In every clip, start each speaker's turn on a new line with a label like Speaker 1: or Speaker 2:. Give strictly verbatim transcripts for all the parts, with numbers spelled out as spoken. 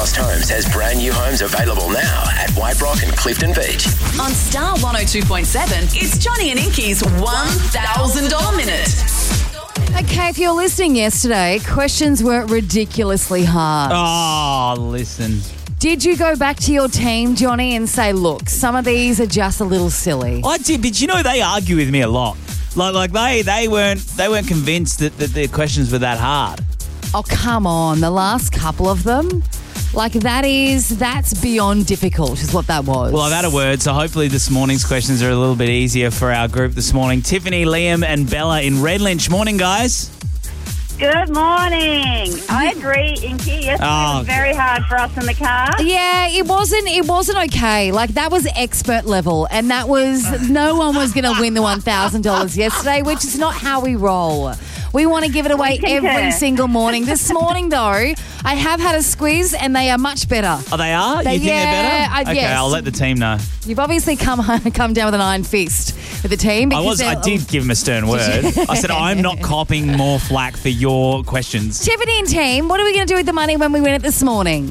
Speaker 1: Fast Homes has brand new homes available now at White Rock and Clifton Beach.
Speaker 2: On Star one oh two point seven, it's Johnny and Inky's one thousand dollars Minute.
Speaker 3: Okay, if you were listening yesterday, questions were ridiculously hard.
Speaker 4: Oh, listen.
Speaker 3: Did you go back to your team, Johnny, and say, look, some of these are just a little silly?
Speaker 4: I did, but you know they argue with me a lot. Like, like they, they weren't they weren't convinced that, that the questions were that hard.
Speaker 3: Oh, come on. The last couple of them, like that is, that's beyond difficult is what that was.
Speaker 4: Well, I've had a word, so hopefully this morning's questions are a little bit easier for our group this morning. Tiffany, Liam and Bella in Redlynch. Morning, guys.
Speaker 5: Good morning. I agree, Inky. Yesterday
Speaker 4: Oh,
Speaker 5: was very hard for us in the car.
Speaker 3: Yeah, it wasn't, it wasn't okay. Like, that was expert level, and that was, no one was going to win the one thousand dollars yesterday, which is not how we roll. We want to give it away every single morning. This morning, though, I have had a squeeze, and they are much better.
Speaker 4: Oh, they are?
Speaker 3: They-
Speaker 4: you think
Speaker 3: yeah,
Speaker 4: they're better?
Speaker 3: I-
Speaker 4: okay,
Speaker 3: yes.
Speaker 4: I'll let the team know.
Speaker 3: You've obviously come come down with an iron fist with the team.
Speaker 4: I
Speaker 3: because
Speaker 4: was. I
Speaker 3: they're-
Speaker 4: did give him a stern word. I said I'm not copping more flack for your questions.
Speaker 3: Tiffany and team, what are we going to do with the money when we win it this morning?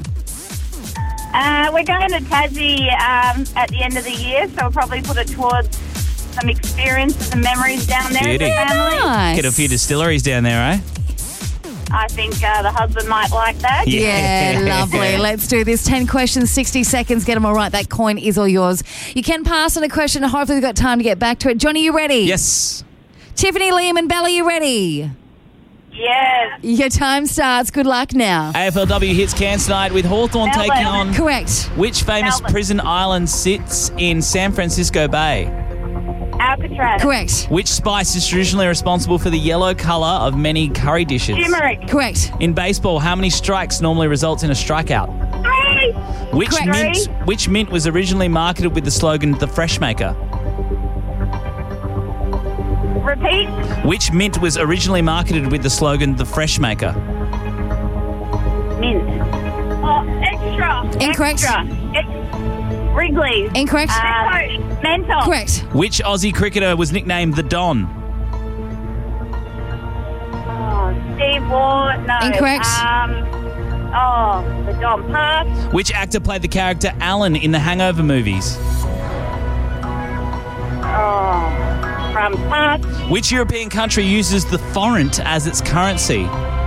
Speaker 5: Uh, we're going to Tassie um, at the end of the year, so we'll probably put it towards some experiences and memories down there
Speaker 4: Beauty.
Speaker 5: with the family.
Speaker 3: Nice.
Speaker 4: Get a few distilleries down there, eh?
Speaker 5: I think uh, the husband might like that.
Speaker 3: Yeah, lovely. Let's do this. ten questions, sixty seconds. Get them all right. That coin is all yours. You can pass on a question. Hopefully we've got time to get back to it. Johnny, you ready?
Speaker 4: Yes.
Speaker 3: Tiffany, Liam and Bella, you ready?
Speaker 5: Yes.
Speaker 3: Your time starts. Good luck now.
Speaker 4: A F L W hits Cairns tonight with Hawthorn
Speaker 5: Melbourne.
Speaker 4: taking on
Speaker 3: Correct.
Speaker 4: which famous
Speaker 5: Melbourne.
Speaker 4: prison island sits in San Francisco Bay?
Speaker 5: Alcatraz.
Speaker 3: Correct.
Speaker 4: Which spice is traditionally responsible for the yellow colour of many curry dishes?
Speaker 5: Turmeric.
Speaker 3: Correct.
Speaker 4: In baseball, how many strikes normally results in a strikeout?
Speaker 5: Three.
Speaker 4: Which
Speaker 3: Correct.
Speaker 4: mint,
Speaker 5: Three.
Speaker 4: which mint was originally marketed with the slogan "The Fresh Maker"?
Speaker 5: Repeat.
Speaker 4: Which mint was originally marketed with the slogan "The Fresh Maker"?
Speaker 5: Mint. Oh, extra.
Speaker 3: Incorrect.
Speaker 5: Extra. Ex- Wrigley's.
Speaker 3: Incorrect.
Speaker 5: Uh, mental.
Speaker 3: Correct.
Speaker 4: Which Aussie cricketer was nicknamed the Don?
Speaker 5: Oh, Steve Waugh. No.
Speaker 3: Incorrect.
Speaker 5: Um, oh, the Don Pass.
Speaker 4: Which actor played the character Alan in the Hangover movies?
Speaker 5: Oh, from Pass.
Speaker 4: Which European country uses the forint as its currency?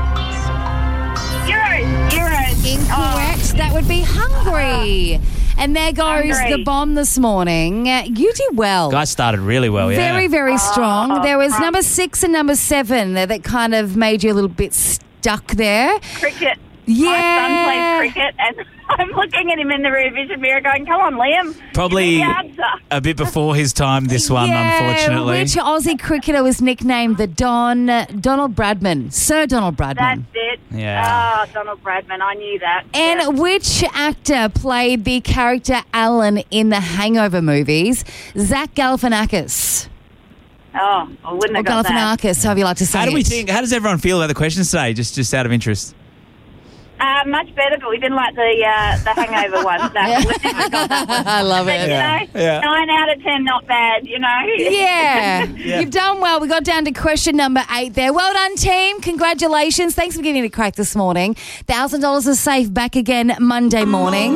Speaker 5: Euros. Euros.
Speaker 3: Incorrect. That would be Hungary. And there goes
Speaker 5: Hungary.
Speaker 3: the bomb this morning. Uh, You did well.
Speaker 4: Guys started really well, yeah.
Speaker 3: Very, very strong.
Speaker 5: Oh,
Speaker 3: There was
Speaker 5: right.
Speaker 3: number six and number seven that, that kind of made you a little bit stuck there.
Speaker 5: Oh, cricket.
Speaker 3: Yeah.
Speaker 5: My son plays cricket, and I'm looking at him in the rear vision mirror going, come on, Liam.
Speaker 4: Probably
Speaker 5: Give me the answer.
Speaker 4: a bit before his time, this one,
Speaker 3: Yeah,
Speaker 4: unfortunately.
Speaker 3: Which Aussie cricketer was nicknamed the Don uh, Donald Bradman? Sir Donald Bradman.
Speaker 5: That's it.
Speaker 4: Yeah.
Speaker 5: Oh, Donald Bradman. I knew that.
Speaker 3: And
Speaker 5: Yeah.
Speaker 3: which actor played the character Alan in the Hangover movies? Zach Galifianakis.
Speaker 5: Oh, I wouldn't
Speaker 3: Or
Speaker 5: have got that.
Speaker 3: Galifianakis, however you like to say
Speaker 4: How do we
Speaker 3: it.
Speaker 4: think? How does everyone feel about the questions today? Just, just out of interest.
Speaker 5: Uh, much better, but we didn't like the uh, the hangover one. So we didn't got that one.
Speaker 3: I love
Speaker 5: But,
Speaker 3: it.
Speaker 5: you
Speaker 4: Yeah.
Speaker 5: know,
Speaker 4: Yeah.
Speaker 5: nine out of ten, not bad, you know.
Speaker 3: Yeah. You've done well. We got down to question number eight there. Well done, team. Congratulations. Thanks for giving it a crack this morning. one thousand dollars is safe back again Monday morning.